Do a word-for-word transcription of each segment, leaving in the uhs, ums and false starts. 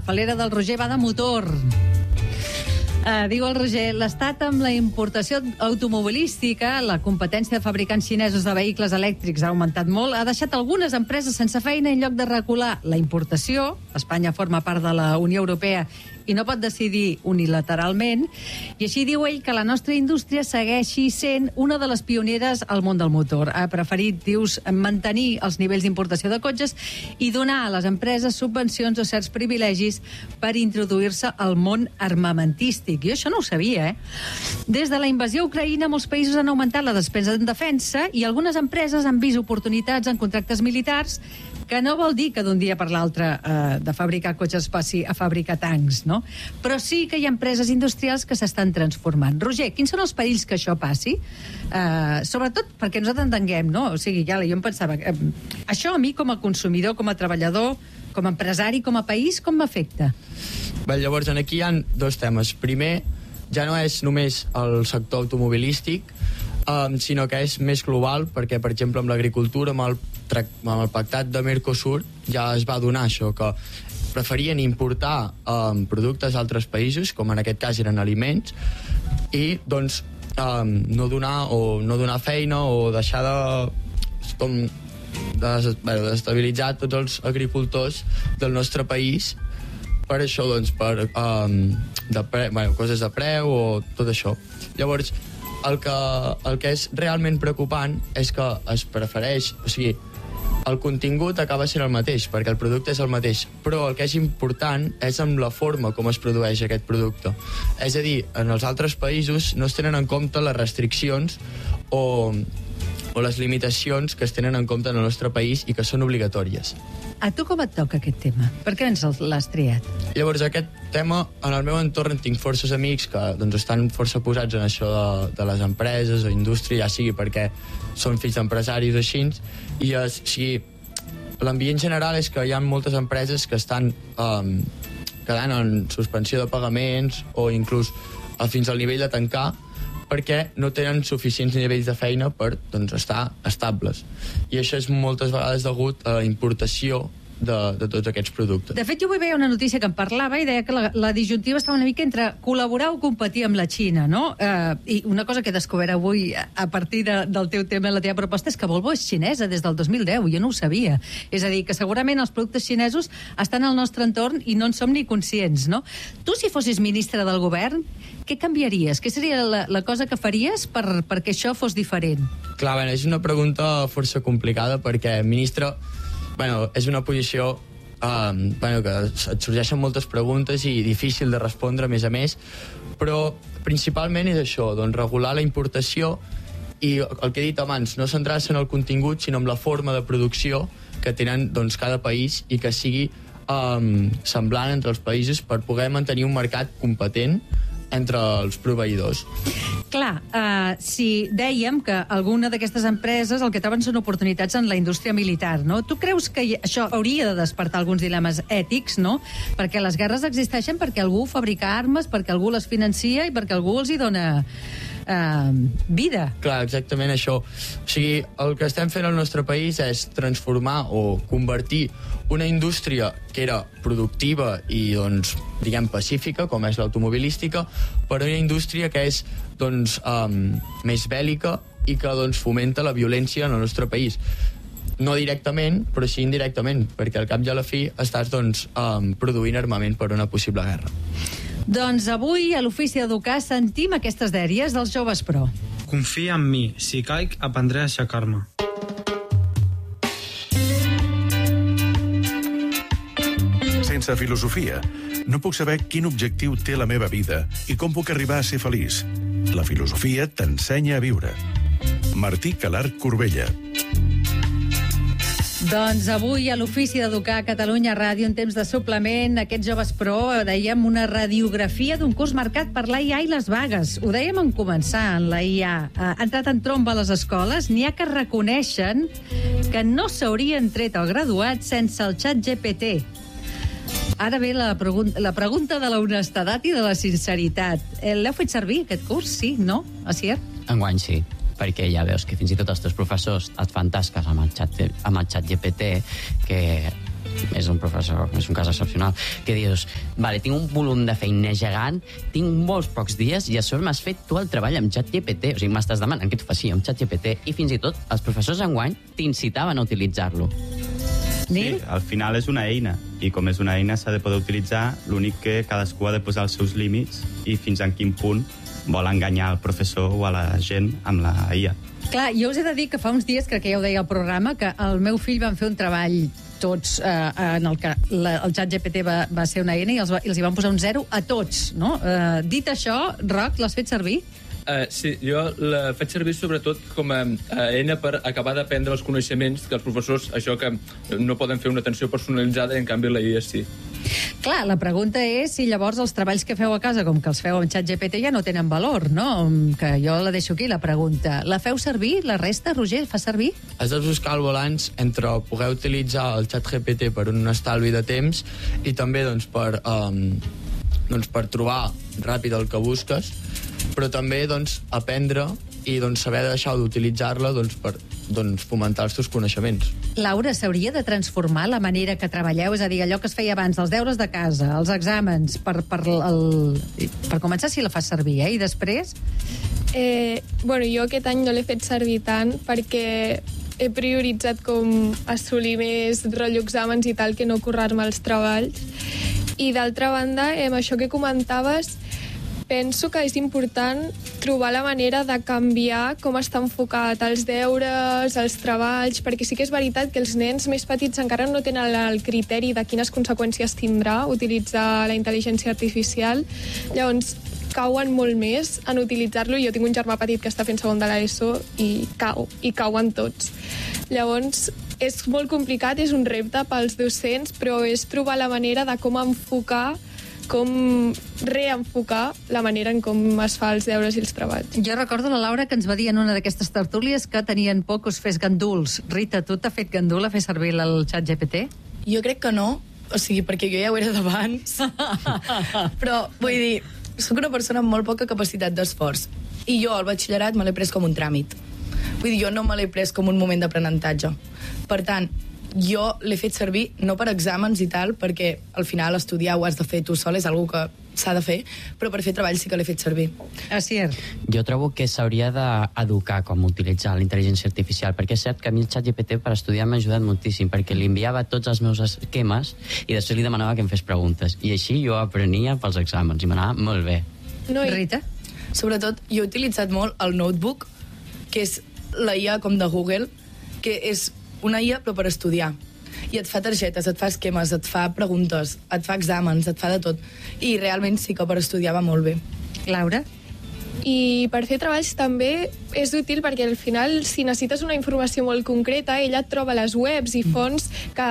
falera del Roger va de motor. Uh, diu el Roger, l'Estat amb la importació automobilística, la competència de fabricants xinesos de vehicles elèctrics ha augmentat molt, ha deixat algunes empreses sense feina en lloc de recular la importació. Espanya forma part de la Unió Europea i no pot decidir unilateralment, i així diu ell que la nostra indústria segueixi sent una de les pioneres al món del motor. Ha preferit, dius, mantenir els nivells d'importació de cotxes i donar a les empreses subvencions o certs privilegis per introduir-se al món armamentístic. Jo això no ho sabia, eh? Des de la invasió a Ucraïna, molts països han augmentat la despesa en defensa i algunes empreses han vist oportunitats en contractes militars, que no vol dir que d'un dia per l'altre eh, de fabricar cotxes passi a fabricar tancs, no? Però sí que hi ha empreses industrials que s'estan transformant. Roger, quins són els perills que això passi? Eh, sobretot perquè nosaltres entenguem, no? O sigui, ja jo em pensava, eh, això a mi com a consumidor, com a treballador, com a empresari, com a país, com m'afecta? Bé, llavors, aquí hi ha dos temes. Primer, ja no és només el sector automobilístic, Um, sinó que és més global, perquè, per exemple, amb l'agricultura, amb, el, amb el pactat de Mercosur, ja es va donar això, que preferien importar um, productes d'altres països, com en aquest cas eren aliments, i doncs um, no donar o no donar feina o deixar de com de, bueno, d'estabilitzar tots els agricultors del nostre país per això, doncs, per um, de pre, bueno, coses de preu o tot això. Llavors, El que, el que és realment preocupant és que es prefereix, o sigui, el contingut acaba sent el mateix, perquè el producte és el mateix, però el que és important és amb la forma com es produeix aquest producte. És a dir, en els altres països no es tenen en compte les restriccions o, o les limitacions que es tenen en compte en el nostre país i que són obligatòries. A tu com et toca aquest tema? Per què ens l'has triat? Llavors, aquest tema, en el meu entorn tinc forces amics que doncs, estan força posats en això de, de les empreses o indústria, ja sigui perquè són fills d'empresaris o així, i es, o sigui, l'ambient general és que hi ha moltes empreses que estan um, quedant en suspensió de pagaments o inclús uh, fins al nivell de tancar, perquè no tenen suficients nivells de feina per doncs, estar estables. I això és moltes vegades degut a la importació de, de tots aquests productes. De fet, jo avui veia una notícia que em parlava i deia que la, la disjuntiva estava una mica entre col·laborar o competir amb la Xina, no? Eh, I una cosa que he descobert avui a partir de, del teu tema i la teva proposta és que Volvo és xinesa des del dos mil deu, jo no ho sabia. És a dir, que segurament els productes xinesos estan al nostre entorn i no en som ni conscients, no? Tu, si fossis ministre del govern, què canviaries? Què seria la, la cosa que faries per, perquè això fos diferent? Clar, bueno, és una pregunta força complicada perquè ministre, bueno, és una posició um, bueno, que et sorgeixen moltes preguntes i difícil de respondre, a més a més, però principalment és això, doncs regular la importació i el que he dit abans, no centrar-se en el contingut, sinó en la forma de producció que tenen doncs, cada país i que sigui um, semblant entre els països per poder mantenir un mercat competent entre els proveïdors. Clar, uh, si dèiem que alguna d'aquestes empreses el que troben són oportunitats en la indústria militar, no? Tu creus que això hauria de despertar alguns dilemes ètics, no? Perquè les guerres existeixen perquè algú fabrica armes, perquè algú les financia i perquè algú els hi dona Uh, vida. Clar, exactament això. O sigui, el que estem fent al nostre país és transformar o convertir una indústria que era productiva i, doncs, diguem, pacífica, com és l'automobilística, per una indústria que és, doncs, um, més bèl·lica i que, doncs, fomenta la violència en el nostre país. No directament, però sí indirectament, perquè al cap i a la fi estàs, doncs, um, produint armament per una possible guerra. Doncs avui, a l'Ofici d'Educar, sentim aquestes dèries dels joves pro. Confia en mi. Si caic, aprendré a aixecar-me. Sense filosofia, no puc saber quin objectiu té la meva vida i com puc arribar a ser feliç. La filosofia t'ensenya a viure. Martí Calar Corbella. Doncs avui a l'Ofici d'Educar a Catalunya Ràdio, en temps de suplement, aquests joves pro, dèiem una radiografia d'un curs marcat per l'A I A i les vagues. Ho dèiem en començar, en l'A I A. Ha entrat en tromba a les escoles, n'hi ha que reconeixen que no s'haurien tret el graduat sense el xat G P T. Ara ve la, pregun la pregunta de l'honestedat i de la sinceritat. L'heu fet servir, aquest curs? Sí? No? Asier? Enguany sí, perquè ja veus que fins i tot els teus professors et fan tasques amb el xat, amb el xat G P T que és un professor, és un cas excepcional, que dius, vale, tinc un volum de feina gegant, tinc molts pocs dies i a sobre m'has fet tu el treball amb ChatGPT, o sigui, m'estàs demanant que t'ho faci amb ChatGPT, i fins i tot els professors enguany t'incitaven a utilitzar-lo. Nil? Sí, al final és una eina, i com és una eina s'ha de poder utilitzar, l'únic que cadascú ha de posar els seus límits i fins a quin punt vol enganyar el professor o a la gent amb la I A. Clar, jo us he de dir que fa uns dies, crec que ja ho deia al programa, que el meu fill van fer un treball tots, eh, en el que la, el ChatGPT va, va ser una eina i els, va, i els hi van posar un zero a tots, no? Eh, dit això, Roc, l'has fet servir? Uh, sí, jo la faig servir sobretot com a uh, eina per acabar d'aprendre els coneixements que els professors, això que no poden fer una atenció personalitzada i en canvi la I A sí. Clar, la pregunta és si llavors els treballs que feu a casa, com que els feu amb ChatGPT, ja no tenen valor, no? Que jo la deixo aquí, la pregunta. La feu servir? La resta, Roger, fa servir? Has de buscar el balanç entre poder utilitzar el ChatGPT per un estalvi de temps i també doncs, per, um, doncs, per trobar ràpid el que busques, però també doncs, aprendre i doncs, saber deixar d'utilitzar-la doncs, per doncs, fomentar els teus coneixements. Laura, s'hauria de transformar la manera que treballeu? És a dir, allò que es feia abans, els deures de casa, els exàmens, per, per, el, per començar si la fas servir, eh? I després? Eh, bueno, jo aquest any no l'he fet servir tant perquè he prioritzat com assolir més rotllo exàmens i tal que no currar-me els treballs. I d'altra banda, eh, amb això que comentaves, penso que és important trobar la manera de canviar com està enfocat els deures, els treballs, perquè sí que és veritat que els nens més petits encara no tenen el criteri de quines conseqüències tindrà utilitzar la intel·ligència artificial. Llavors, cauen molt més en utilitzar-lo. Jo tinc un germà petit que està fent segon de l'ESO i cau, i cauen tots. Llavors, és molt complicat, és un repte pels docents, però és trobar la manera de com enfocar com reenfocar la manera en com es fa els deures i els treballs. Jo recordo la Laura que ens va dir en una d'aquestes tertúlies que tenien por que us fes ganduls. Rita, tu t'ha fet gandul a fer servir el ChatGPT? Jo crec que no, o sigui, perquè jo ja ho era d'abans. Però, vull dir, soc una persona amb molt poca capacitat d'esforç. I jo, el batxillerat, me l'he pres com un tràmit. Vull dir, jo no me l'he pres com un moment d'aprenentatge. Per tant, jo l'he fet servir no per exàmens i tal, perquè al final estudiar ho has de fer tu sol, és algo que s'ha de fer, però per fer treball sí que l'he fet servir. Asier. Jo trobo que s'hauria d'educar com utilitzar la intel·ligència artificial, perquè és cert que a mi el ChatGPT per estudiar m'ha ajudat moltíssim, perquè li enviava tots els meus esquemes i després li demanava que em fes preguntes. I així jo aprenia pels exàmens i m'anava molt bé. No, i... Rita? Sobretot, jo he utilitzat molt el Notebook, que és la I A com de Google, que és una I A però per estudiar. I et fa targetes, et fa esquemes, et fa preguntes, et fa exàmens, et fa de tot. I realment sí que per estudiar va molt bé. Laura? I per fer treballs també és útil perquè al final, si necessites una informació molt concreta, ella et troba les webs i fonts que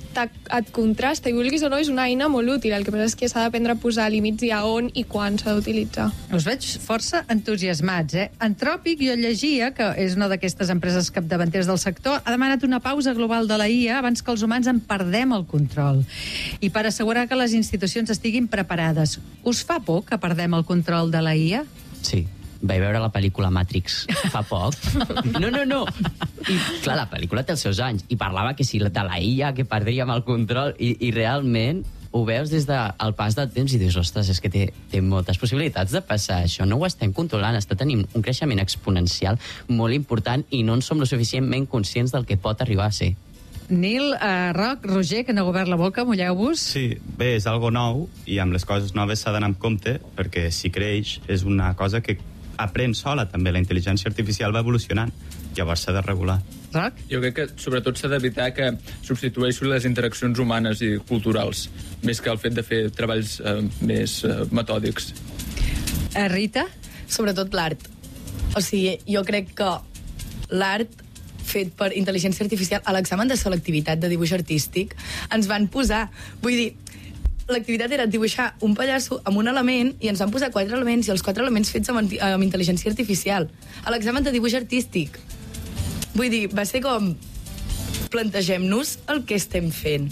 et contrasta, i vulguis o no, és una eina molt útil. El que passa és que s'ha d'aprendre a posar límits i a on i quan s'ha d'utilitzar. Us veig força entusiasmats, eh? Anthropic, jo llegia, que és una d'aquestes empreses capdavanteres del sector, ha demanat una pausa global de la I A abans que els humans en perdem el control. I per assegurar que les institucions estiguin preparades. Us fa por que perdem el control de la I A? Sí. Vaig veure la pel·lícula Matrix fa poc. No, no, no. I, clar, la pel·lícula té els seus anys. I parlava que si de la I A, que perdríem el control. I, i realment ho veus des del pas del temps i dius, ostres, és que té, té moltes possibilitats de passar això. No ho estem controlant. Està tenint un creixement exponencial molt important i no en som lo suficientment conscients del que pot arribar a ser. Nil, uh, Roc, Roger, que no ha obert la boca, mulleu-vos. Sí, bé, és algo nou i amb les coses noves s'ha d'anar amb compte perquè si creix és una cosa que aprèn sola també, la intel·ligència artificial va evolucionant, llavors s'ha de regular. Roc? Jo crec que sobretot s'ha d'evitar que substitueixi les interaccions humanes i culturals, més que el fet de fer treballs eh, més eh, metòdics. Uh, Rita? Sobretot l'art. O sigui, jo crec que l'art fet per intel·ligència artificial a l'examen de selectivitat de dibuix artístic ens van posar, vull dir, l'activitat era dibuixar un pallasso amb un element i ens van posar quatre elements i els quatre elements fets amb, amb intel·ligència artificial. A l'examen de dibuix artístic. Vull dir, va ser com plantegem-nos el que estem fent.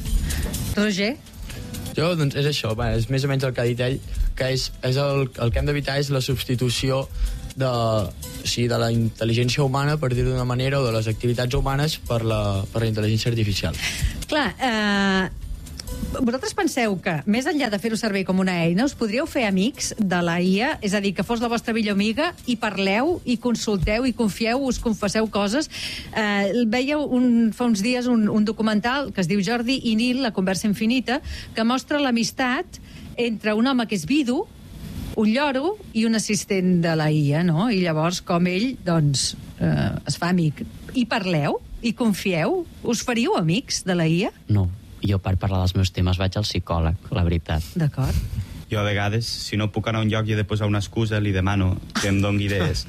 Roger? Jo, doncs, és això, va, és més o menys el que ha dit ell, que és, és el, el que hem d'evitar és la substitució de, o sigui, de la intel·ligència humana, per dir-ho d'una manera, o de les activitats humanes per la, per la intel·ligència artificial. Clar, eh, vosaltres penseu que, més enllà de fer-ho servir com una eina, us podríeu fer amics de la I A? És a dir, que fos la vostra millor amiga i parleu, i consulteu, i confieu, us confesseu coses. Eh, veieu un, fa uns dies un, un documental que es diu Jordi i Nil, la conversa infinita, que mostra l'amistat entre un home que és vidu, un lloro i un assistent de la I A, no? I llavors com ell, doncs, eh, es fa amic. I parleu? I confieu? Us faríeu amics de la I A? No. Jo, per parlar dels meus temes, vaig al psicòleg, la veritat. D'acord. Jo, a vegades, si no puc anar a un lloc i he de posar una excusa, li demano que em doni idees.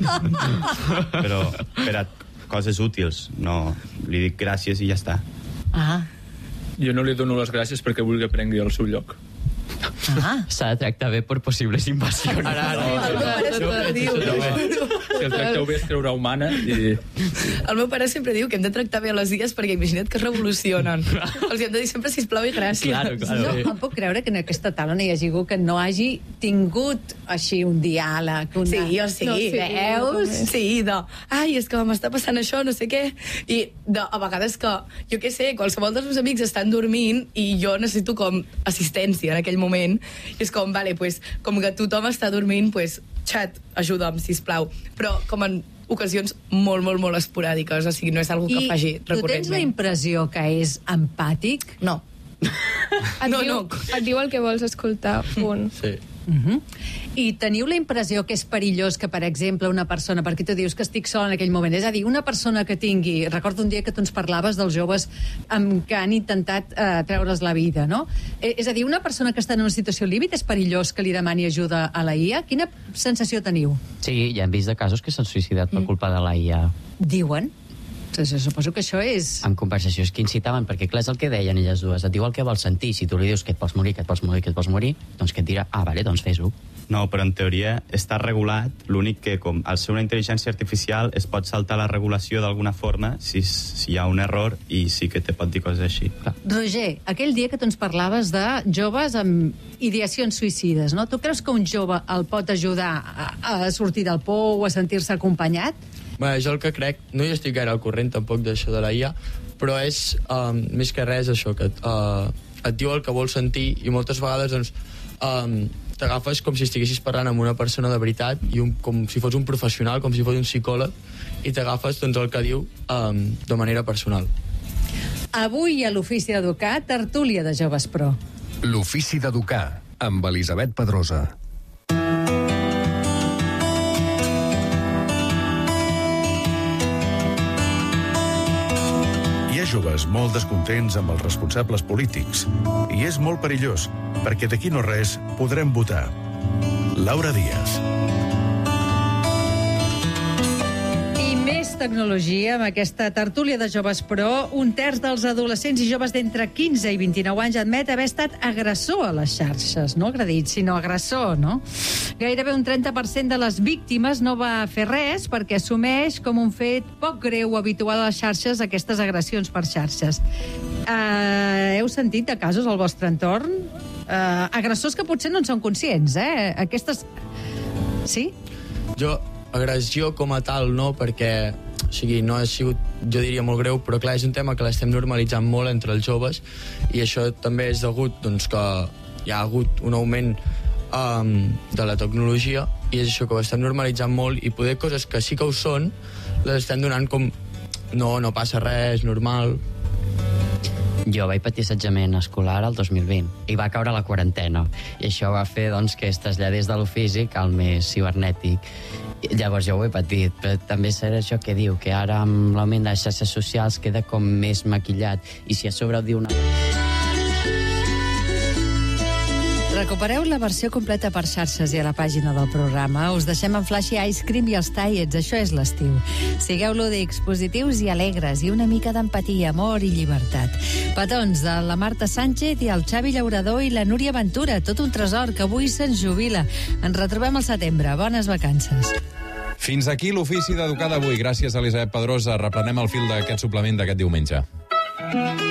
Però per a coses útils, no. Li dic gràcies i ja està. Ah. Jo no li dono les gràcies perquè vulgui que prengui el seu lloc. Ah. S'ha de tractar bé per possibles invasions. Ara, ara. El meu pare sempre diu... Si el tracteu bé és creure humana i... El meu pare sempre diu que hem de tractar bé a les illes perquè imagina't que es revolucionen. Els hem de dir sempre sisplau i gràcies. Claro, claro. No em puc creure que en aquesta taula no hi hagi algú que no hagi tingut així un diàleg. Una... Sí, jo sí, no, sí, veus? Sí, de, ai, és que m'està passant això, no sé què. I de, a vegades que, jo què sé, qualsevol dels meus amics estan dormint i jo necessito com assistència en aquell moment. I és com, vale, pues, com que tothom està dormint, pues, xat, ajuda'm, sisplau. Però com en ocasions molt, molt, molt esporàdiques, o sigui, no és algo que I faci recurrentment. tu tens la impressió que és empàtic? No. Et, No, diu, no. et diu el que vols escoltar, punt. Sí. Uh-huh. I teniu la impressió que és perillós que, per exemple, una persona, perquè tu dius que estic sola en aquell moment, és a dir, una persona que tingui... Recordo un dia que tu ens parlaves dels joves amb, que han intentat eh, treure's la vida, no? Eh, és a dir, una persona que està en una situació límit és perillós que li demani ajuda a la I A? Quina sensació teniu? Sí, ja hem vist de casos que s'han suïcidat per culpa de la I A. Diuen? Suposo que això és... En conversacions que incitaven, perquè clar, és el que deien elles dues, et diu el que vols sentir, si tu li dius que et vols morir, que et vols morir, que et vols morir, doncs que et dirà, ah, vale, doncs fes-ho. No, però en teoria està regulat, l'únic que, com al ser una intel·ligència artificial, es pot saltar la regulació d'alguna forma si, si hi ha un error i sí que te pot dir coses així. Clar. Roger, aquell dia que tu ens parlaves de joves amb ideacions suïcides, no? Tu creus que un jove el pot ajudar a, a sortir del pou o a sentir-se acompanyat? Bé, jo el que crec, no hi estic gaire al corrent tampoc d'això de la I A, però és um, més que res això, que uh, et diu el que vols sentir i moltes vegades doncs, um, t'agafes com si estiguessis parlant amb una persona de veritat i un, com si fos un professional, com si fos un psicòleg, i t'agafes doncs, el que diu um, de manera personal. Avui a l'Ofici d'Educar, tertúlia de Joves Pro. L'Ofici d'Educar, amb Elisabet Pedrosa. Hi ha joves molt descontents amb els responsables polítics i és molt perillós, perquè d'aquí no res podrem votar. Laura Díaz. I més tecnologia amb aquesta tertúlia de Joves Pro. Un terç dels adolescents i joves d'entre quinze i vint-i-nou anys admet haver estat agressor a les xarxes. No agredit, sinó agressor, no? Gairebé un trenta per cent de les víctimes no va fer res perquè assumeix com un fet poc greu o habitual a les xarxes aquestes agressions per xarxes. Uh, heu sentit de casos al vostre entorn? Uh, agressors que potser no en són conscients, eh? Aquestes... Sí? Jo, agressió com a tal no, perquè o sigui, no ha sigut, jo diria, molt greu, però clar, és un tema que l'estem normalitzant molt entre els joves i això també és degut doncs, que hi ha hagut un augment um, de la tecnologia i és això que ho estem normalitzant molt i poder coses que sí que ho són les estem donant com no, no passa res, normal. Jo vaig patir assetjament escolar el dos mil vint i va caure la quarantena i això va fer doncs, que es traslladés de lo físic al més cibernètic. Llavors jo ho he patit, però també serà això que diu, que ara amb l'augment de les xarxes socials queda com més maquillat i si a sobre ho diu una... Recupereu la versió completa per xarxes i a la pàgina del programa. Us deixem en Flashy Ice Cream i els Tallets. Això és l'estiu. Sigueu lúdics, positius i alegres i una mica d'empatia, amor i llibertat. Petons de la Marta Sánchez i el Xavi Llaurador i la Núria Ventura. Tot un tresor que avui se'ns jubila. Ens retrobem al setembre. Bones vacances. Fins aquí l'Ofici d'Educar d'avui. Gràcies a Elisabet Pedrosa. Reprenem el fil d'aquest suplement d'aquest diumenge.